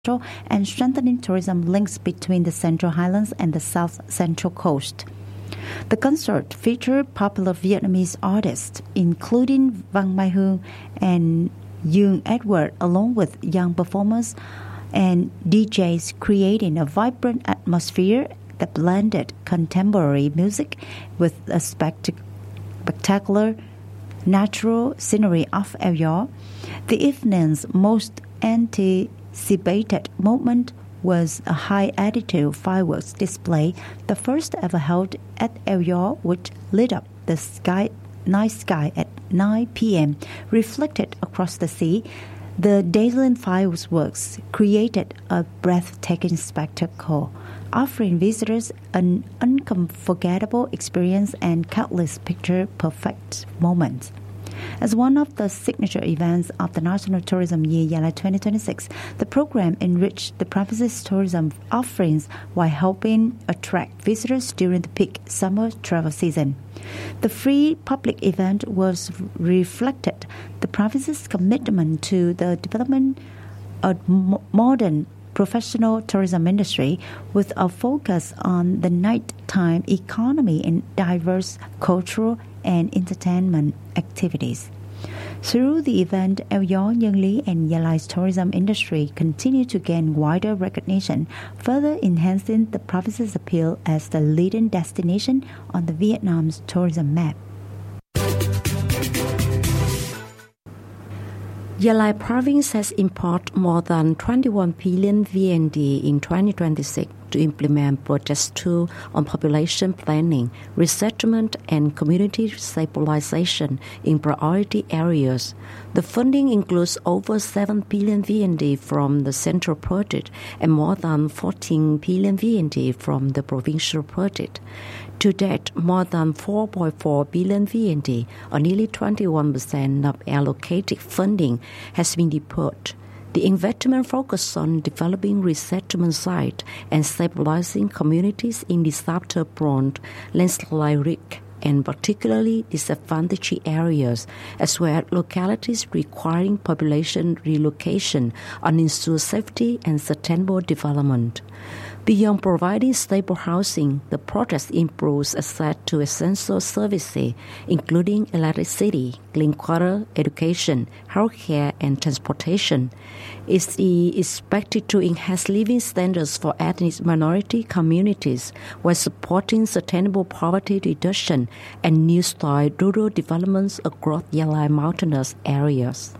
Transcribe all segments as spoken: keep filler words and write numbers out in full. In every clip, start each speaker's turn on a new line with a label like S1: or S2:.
S1: and strengthening tourism links between the Central Highlands and the South Central Coast. The concert featured popular Vietnamese artists, including Vang Mai Hương and Young Edward, along with young performers and D Js, creating a vibrant atmosphere that blended contemporary music with a spectac- spectacular natural scenery of Eo Gió. The evening's most anticipated moment was a high-altitude fireworks display, the first ever held at Eo Gió, which lit up the sky, night sky at nine p.m., reflected across the sea. The dazzling fireworks created a breathtaking spectacle, offering visitors an unforgettable experience and countless picture-perfect moments. As one of the signature events of the National Tourism Year Gia Lai twenty twenty-six, the program enriched the province's tourism offerings while helping attract visitors during the peak summer travel season. The free public event was reflected the province's commitment to the development of modern professional tourism industry with a focus on the nighttime economy and diverse cultural and entertainment activities. Through the event, Eo Gió, Nhơn Lý, and Gia Lai's tourism industry continue to gain wider recognition, further enhancing the province's appeal as the leading destination on the Vietnam's tourism map.
S2: Gia Lai province has imported more than twenty-one billion V N D in twenty twenty-six to implement projects two on population planning, resettlement, and community stabilization in priority areas. The funding includes over seven billion V N D from the central project and more than fourteen billion V N D from the provincial project. To date, more than four point four billion V N D, or nearly twenty-one percent of allocated funding, has been deployed. The investment focuses on developing resettlement sites and stabilizing communities in disaster-prone, landslide-risk, and particularly disadvantaged areas, as well as localities requiring population relocation and ensure safety and sustainable development. Beyond providing stable housing, the project improves access to essential services, including electricity, clean water, education, healthcare, and transportation. It is expected to enhance living standards for ethnic minority communities while supporting sustainable poverty reduction and new-style rural developments across Gia Lai mountainous areas.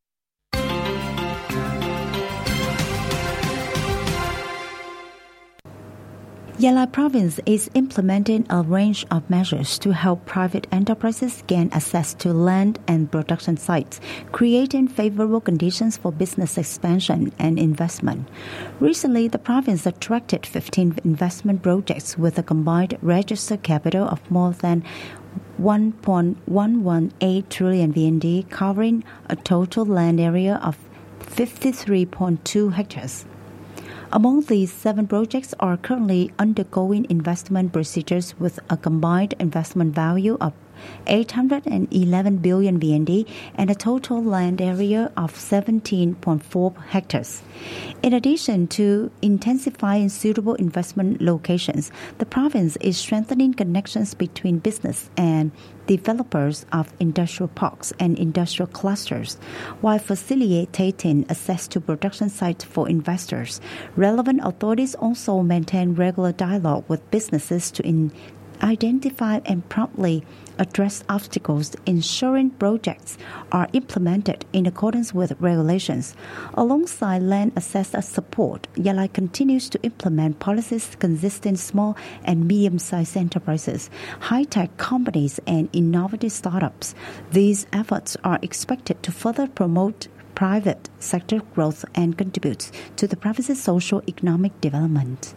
S1: Gia Lai Province is implementing a range of measures to help private enterprises gain access to land and production sites, creating favorable conditions for business expansion and investment. Recently, the province attracted fifteen investment projects with a combined registered capital of more than one point one one eight trillion V N D, covering a total land area of fifty-three point two hectares. Among these, seven projects are currently undergoing investment procedures with a combined investment value of eight hundred eleven billion V N D and a total land area of seventeen point four hectares. In addition to intensifying suitable investment locations, the province is strengthening connections between business and developers of industrial parks and industrial clusters, while facilitating access to production sites for investors. Relevant authorities also maintain regular dialogue with businesses to in identify and promptly address obstacles, ensuring projects are implemented in accordance with regulations. Alongside land access support, Gia Lai continues to implement policies consisting small and medium-sized enterprises, high-tech companies, and innovative startups. These efforts are expected to further promote private sector growth and contribute to the province's socio-economic development.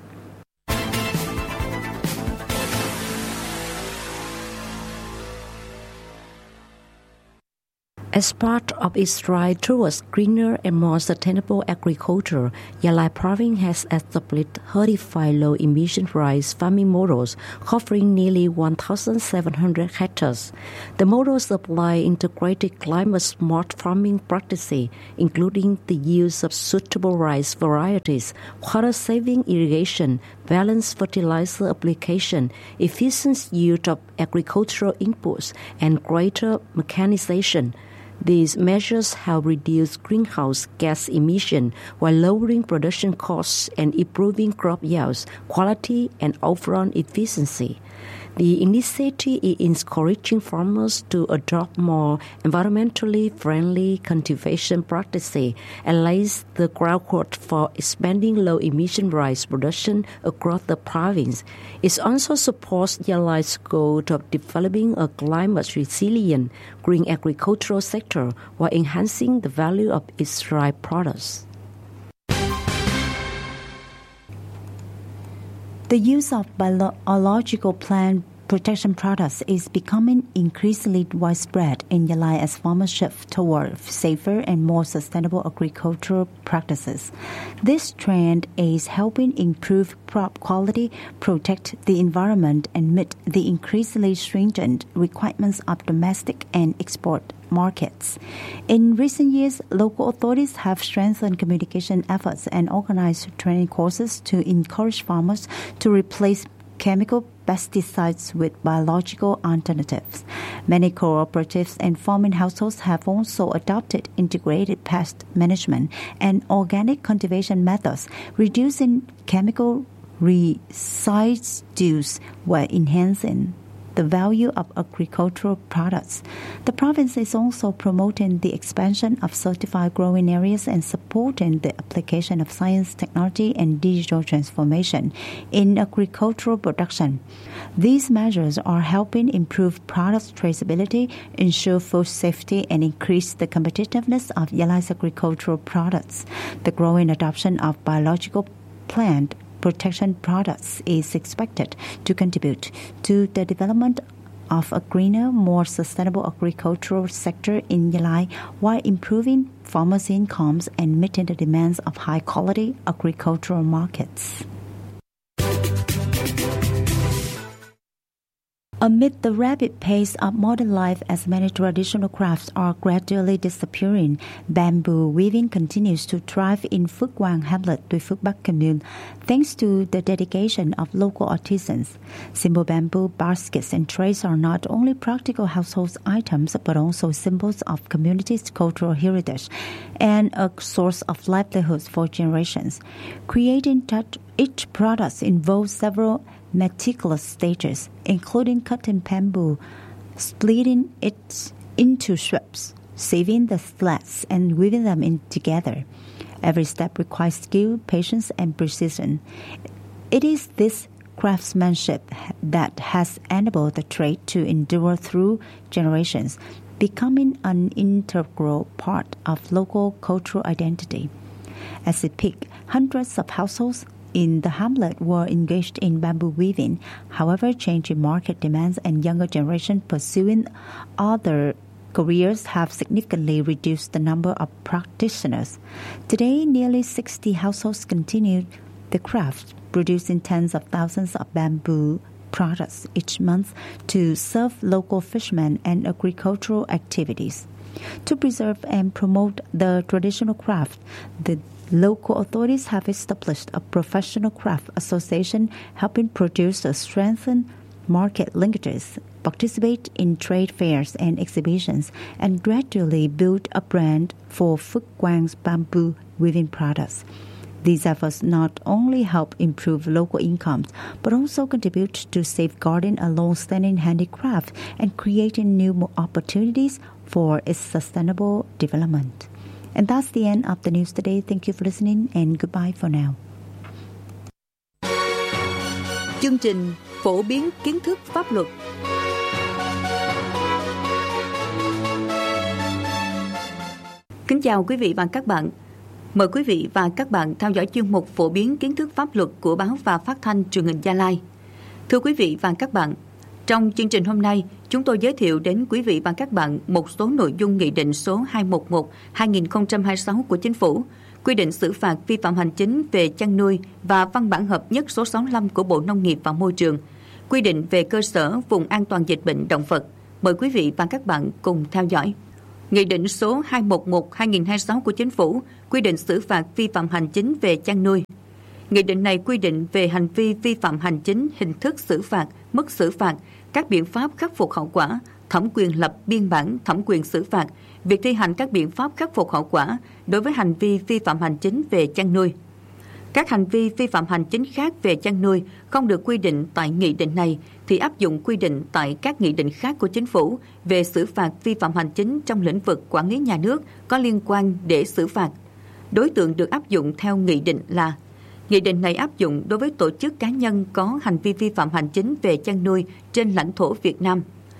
S2: As part of its stride towards greener and more sustainable agriculture, Yalai Province has established certified low-emission rice farming models covering nearly one thousand seven hundred hectares. The models apply integrated climate-smart farming practices, including the use of suitable rice varieties, water-saving irrigation, balanced fertilizer application, efficient use of agricultural inputs, and greater mechanization. These measures have reduced greenhouse gas emission while lowering production costs and improving crop yields, quality, and overall efficiency. The initiative is encouraging farmers to adopt more environmentally friendly cultivation practices and lays the groundwork for expanding low-emission rice production across the province. It also supports Yalai's goal of developing a climate-resilient green agricultural sector while enhancing the value of its rice products.
S1: The use of biological plant protection products is becoming increasingly widespread in Yalai as farmers shift toward safer and more sustainable agricultural practices. This trend is helping improve crop quality, protect the environment, and meet the increasingly stringent requirements of domestic and export markets. In recent years, local authorities have strengthened communication efforts and organized training courses to encourage farmers to replace chemical pesticides with biological alternatives. Many cooperatives and farming households have also adopted integrated pest management and organic cultivation methods, reducing chemical residues while enhancing the value of agricultural products. The province is also promoting the expansion of certified growing areas and supporting the application of science, technology, and digital transformation in agricultural production. These measures are helping improve product traceability, ensure food safety, and increase the competitiveness of Yalai's agricultural products. The growing adoption of biological plant protection products is expected to contribute to the development of a greener, more sustainable agricultural sector in Yalai while improving farmers' incomes and meeting the demands of high-quality agricultural markets. Amid the rapid pace of modern life as many traditional crafts are gradually disappearing, bamboo weaving continues to thrive in Phước Quang Hamlet, Tuy Phước Bắc commune, thanks to the dedication of local artisans. Simple bamboo baskets and trays are not only practical household items but also symbols of community's cultural heritage and a source of livelihoods for generations. Creating each product involves several meticulous stages, including cutting bamboo, splitting it into strips, sieving the slats, and weaving them in together. Every step requires skill, patience, and precision. It is this craftsmanship that has enabled the trade to endure through generations, becoming an integral part of local cultural identity. At its peak, hundreds of households in the hamlet were engaged in bamboo weaving. However, changing market demands and younger generation pursuing other careers have significantly reduced the number of practitioners. Today, nearly sixty households continue the craft, producing tens of thousands of bamboo products each month to serve local fishermen and agricultural activities. To preserve and promote the traditional craft, the local authorities have established a professional craft association helping producers strengthen market linkages, participate in trade fairs and exhibitions, and gradually build a brand for Phước Quang's bamboo weaving products. These efforts not only help improve local incomes, but also contribute to safeguarding a long-standing handicraft and creating new opportunities for its sustainable development. And that's the end of the news today. Thank you for listening and goodbye for now.
S3: Chương trình phổ biến kiến thức pháp luật. Kính chào quý vị và các bạn. Mời quý vị và các bạn theo dõi chuyên mục phổ biến kiến thức pháp luật của báo và phát thanh truyền hình Gia Lai. Thưa quý vị và các bạn, Trong chương trình hôm nay, chúng tôi giới thiệu đến quý vị và các bạn một số nội dung Nghị định số hai trăm mười một trên hai nghìn không trăm hai mươi sáu của Chính phủ, quy định xử phạt vi phạm hành chính về chăn nuôi và văn bản hợp nhất số sáu mươi lăm của Bộ Nông nghiệp và Môi trường, quy định về cơ sở vùng an toàn dịch bệnh động vật. Mời quý vị và các bạn cùng theo dõi. Nghị định số hai trăm mười một trên hai nghìn không trăm hai mươi sáu của Chính phủ, quy định xử phạt vi phạm hành chính về chăn nuôi. Nghị định này quy định về hành vi vi phạm hành chính, hình thức xử phạt, mức xử phạt, các biện pháp khắc phục hậu quả, thẩm quyền lập biên bản, thẩm quyền xử phạt, việc thi hành các biện pháp khắc phục hậu quả đối với hành vi vi phạm hành chính về chăn nuôi. Các hành vi vi phạm hành chính khác về chăn nuôi không được quy định tại nghị định này thì áp dụng quy định tại các nghị định khác của Chính phủ về xử phạt vi phạm hành chính trong lĩnh vực quản lý nhà nước có liên quan để xử phạt. Đối tượng được áp dụng theo nghị định là: nghị định này áp dụng đối với tổ chức cá nhân có hành vi vi phạm hành chính về chăn nuôi trên lãnh thổ Việt Nam.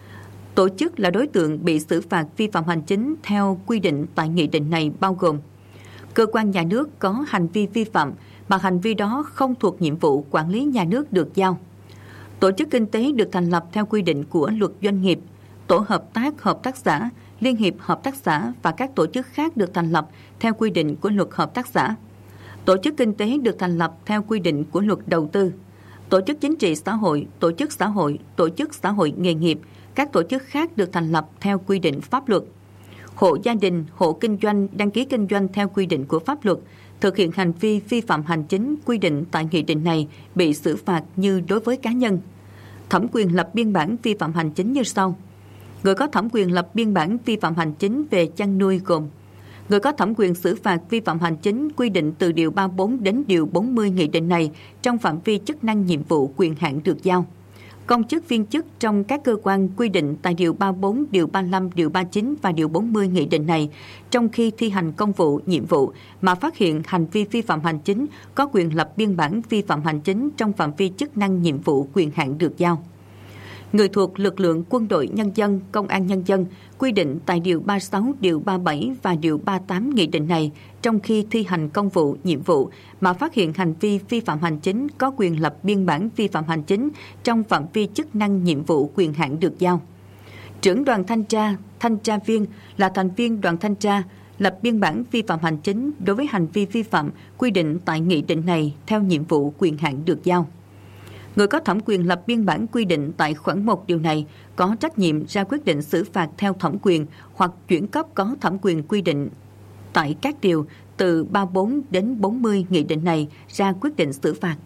S3: Tổ chức là đối tượng bị xử phạt vi phạm hành chính theo quy định tại nghị định này bao gồm cơ quan nhà nước có hành vi vi phạm mà hành vi đó không thuộc nhiệm vụ quản lý nhà nước được giao, tổ chức kinh tế được thành lập theo quy định của Luật Doanh nghiệp, tổ hợp tác hợp tác xã, liên hiệp hợp tác xã và các tổ chức khác được thành lập theo quy định của Luật Hợp tác xã, tổ chức kinh tế được thành lập theo quy định của Luật Đầu tư, tổ chức chính trị xã hội, tổ chức xã hội, tổ chức xã hội nghề nghiệp, các tổ chức khác được thành lập theo quy định pháp luật. Hộ gia đình, hộ kinh doanh đăng ký kinh doanh theo quy định của pháp luật, thực hiện hành vi vi phạm hành chính quy định tại nghị định này bị xử phạt như đối với cá nhân. Thẩm quyền lập biên bản vi phạm hành chính như sau. Người có thẩm quyền lập biên bản vi phạm hành chính về chăn nuôi gồm: người có thẩm quyền xử phạt vi phạm hành chính quy định từ điều ba mươi tư đến điều bốn mươi nghị định này trong phạm vi chức năng, nhiệm vụ, quyền hạn được giao. Công chức viên chức trong các cơ quan quy định tại điều ba mươi tư, điều ba mươi lăm, điều ba mươi chín và điều bốn mươi nghị định này trong khi thi hành công vụ, nhiệm vụ mà phát hiện hành vi vi phạm hành chính có quyền lập biên bản vi phạm hành chính trong phạm vi chức năng, nhiệm vụ, quyền hạn được giao. Người thuộc lực lượng quân đội nhân dân, công an nhân dân quy định tại điều ba mươi sáu, điều ba mươi bảy và điều ba mươi tám nghị định này trong khi thi hành công vụ, nhiệm vụ mà phát hiện hành vi vi phạm hành chính có quyền lập biên bản vi phạm hành chính trong phạm vi chức năng, nhiệm vụ, quyền hạn được giao. Trưởng đoàn thanh tra, thanh tra viên là thành viên đoàn thanh tra lập biên bản vi phạm hành chính đối với hành vi vi phạm quy định tại nghị định này theo nhiệm vụ, quyền hạn được giao. Người có thẩm quyền lập biên bản quy định tại khoản một điều này có trách nhiệm ra quyết định xử phạt theo thẩm quyền hoặc chuyển cấp có thẩm quyền quy định tại các điều từ ba mươi tư đến bốn mươi nghị định này ra quyết định xử phạt.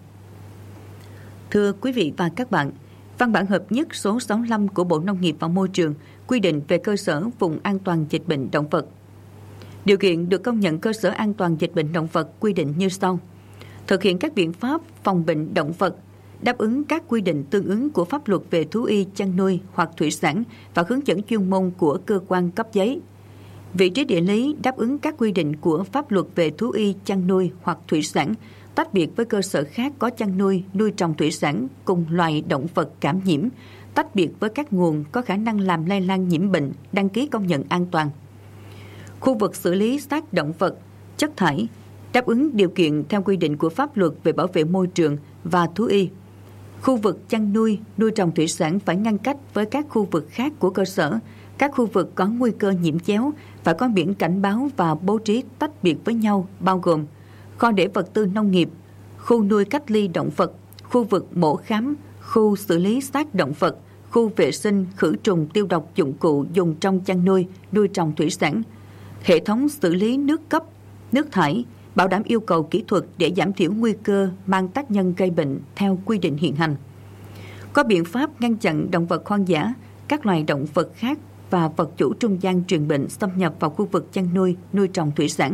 S3: Thưa quý vị và các bạn, văn bản hợp nhất số sáu mươi lăm của Bộ Nông nghiệp và Môi trường quy định về cơ sở vùng an toàn dịch bệnh động vật. Điều kiện được công nhận cơ sở an toàn dịch bệnh động vật quy định như sau: thực hiện các biện pháp phòng bệnh động vật, đáp ứng các quy định tương ứng của pháp luật về thú y, chăn nuôi hoặc thủy sản và hướng dẫn chuyên môn của cơ quan cấp giấy. Vị trí địa lý đáp ứng các quy định của pháp luật về thú y, chăn nuôi hoặc thủy sản, tách biệt với cơ sở khác có chăn nuôi, nuôi trồng thủy sản cùng loài động vật cảm nhiễm, tách biệt với các nguồn có khả năng làm lây lan nhiễm bệnh, đăng ký công nhận an toàn. Khu vực xử lý xác động vật, chất thải, đáp ứng điều kiện theo quy định của pháp luật về bảo vệ môi trường và thú y. Khu vực chăn nuôi, nuôi trồng thủy sản phải ngăn cách với các khu vực khác của cơ sở, các khu vực có nguy cơ nhiễm chéo và có biển cảnh báo và bố trí tách biệt với nhau bao gồm kho để vật tư nông nghiệp, khu nuôi cách ly động vật, khu vực mổ khám, khu xử lý xác động vật, khu vệ sinh, khử trùng, tiêu độc dụng cụ dùng trong chăn nuôi, nuôi trồng thủy sản, hệ thống xử lý nước cấp, nước thải, bảo đảm yêu cầu kỹ thuật để giảm thiểu nguy cơ mang tác nhân gây bệnh theo quy định hiện hành. Có biện pháp ngăn chặn động vật hoang dã, các loài động vật khác và vật chủ trung gian truyền bệnh xâm nhập vào khu vực chăn nuôi, nuôi trồng thủy sản.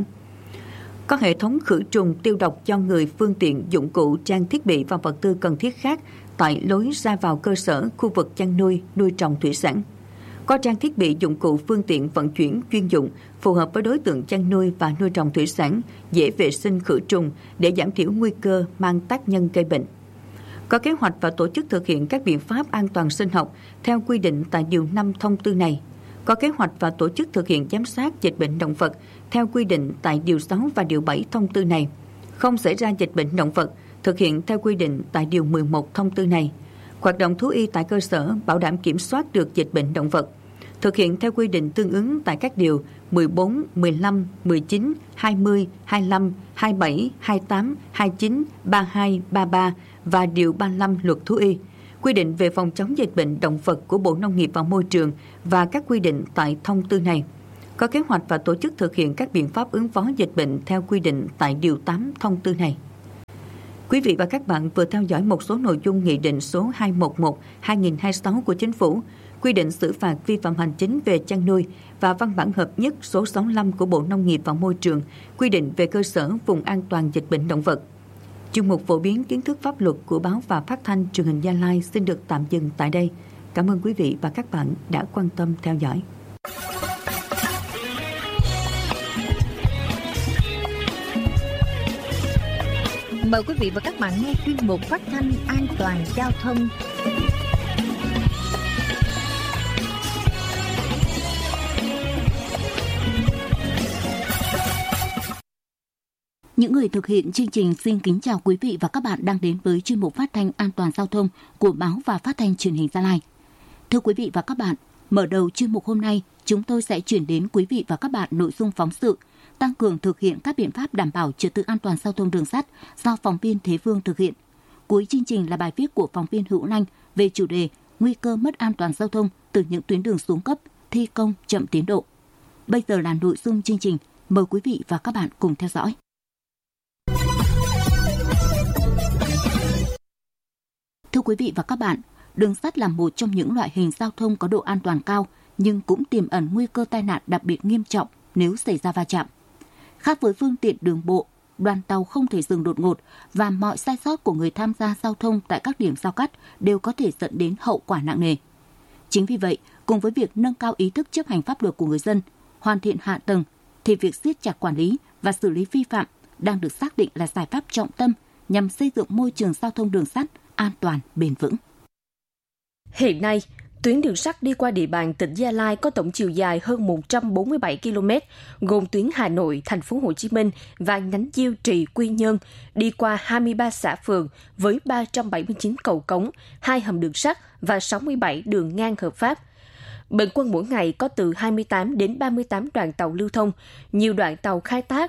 S3: Có hệ thống khử trùng tiêu độc cho người, phương tiện, dụng cụ, trang thiết bị và vật tư cần thiết khác tại lối ra vào cơ sở, khu vực chăn nuôi, nuôi trồng thủy sản. Có trang thiết bị, dụng cụ, phương tiện vận chuyển chuyên dụng phù hợp với đối tượng chăn nuôi và nuôi trồng thủy sản, dễ vệ sinh khử trùng để giảm thiểu nguy cơ mang tác nhân gây bệnh. Có kế hoạch và tổ chức thực hiện các biện pháp an toàn sinh học theo quy định tại điều năm thông tư này. Có kế hoạch và tổ chức thực hiện giám sát dịch bệnh động vật theo quy định tại điều sáu và điều bảy thông tư này. Không xảy ra dịch bệnh động vật thực hiện theo quy định tại điều mười một thông tư này. Hoạt động thú y tại cơ sở bảo đảm kiểm soát được dịch bệnh động vật, thực hiện theo quy định tương ứng tại các điều mười bốn, mười lăm, mười chín, hai mươi, hai mươi lăm, hai mươi bảy, hai mươi tám, hai mươi chín, ba mươi hai, ba mươi ba và điều ba mươi lăm Luật thú y, quy định về phòng chống dịch bệnh động vật của Bộ Nông nghiệp và Môi trường và các quy định tại thông tư này. Có kế hoạch và tổ chức thực hiện các biện pháp ứng phó dịch bệnh theo quy định tại điều tám thông tư này. Quý vị và các bạn vừa theo dõi một số nội dung Nghị định số hai trăm mười một trên hai nghìn không trăm hai mươi sáu của Chính phủ, quy định xử phạt vi phạm hành chính về chăn nuôi và văn bản hợp nhất số sáu mươi lăm của Bộ Nông nghiệp và Môi trường, quy định về cơ sở vùng an toàn dịch bệnh động vật. Chuyên mục phổ biến kiến thức pháp luật của báo và phát thanh truyền hình Gia Lai xin được tạm dừng tại đây. Cảm ơn quý vị và các bạn đã quan tâm theo dõi.
S4: Mời quý vị và các bạn nghe chuyên mục phát thanh an toàn giao thông.
S5: Những người thực hiện chương trình xin kính chào quý vị và các bạn đang đến với chuyên mục phát thanh an toàn giao thông của báo và phát thanh truyền hình Gia Lai. Thưa quý vị và các bạn, mở đầu chuyên mục hôm nay, chúng tôi sẽ chuyển đến quý vị và các bạn nội dung phóng sự tăng cường thực hiện các biện pháp đảm bảo trật tự an toàn giao thông đường sắt do phóng viên Thế Vương thực hiện. Cuối chương trình là bài viết của phóng viên Hữu Anh về chủ đề nguy cơ mất an toàn giao thông từ những tuyến đường xuống cấp, thi công chậm tiến độ. Bây giờ là nội dung chương trình, mời quý vị và các bạn cùng theo dõi. Thưa quý vị và các bạn, đường sắt là một trong những loại hình giao thông có độ an toàn cao nhưng cũng tiềm ẩn nguy cơ tai nạn đặc biệt nghiêm trọng nếu xảy ra va chạm. Khác với phương tiện đường bộ, đoàn tàu không thể dừng đột ngột và mọi sai sót của người tham gia giao thông tại các điểm giao cắt đều có thể dẫn đến hậu quả nặng nề. Chính vì vậy, cùng với việc nâng cao ý thức chấp hành pháp luật của người dân, hoàn thiện hạ tầng, thì việc siết chặt quản lý và xử lý vi phạm đang được xác định là giải pháp trọng tâm nhằm xây dựng môi trường giao thông đường sắt an toàn, bền vững.
S6: Hiện nay, tuyến đường sắt đi qua địa bàn tỉnh Gia Lai có tổng chiều dài hơn một trăm bốn mươi bảy ki lô mét, gồm tuyến Hà Nội, Thành phố Hồ Chí Minh và nhánh Diêu Trì, Quy Nhơn, đi qua hai mươi ba xã phường với ba trăm bảy mươi chín cầu cống, hai hầm đường sắt và sáu mươi bảy đường ngang hợp pháp. Bình quân mỗi ngày có từ hai mươi tám đến ba mươi tám đoàn tàu lưu thông, nhiều đoạn tàu khai thác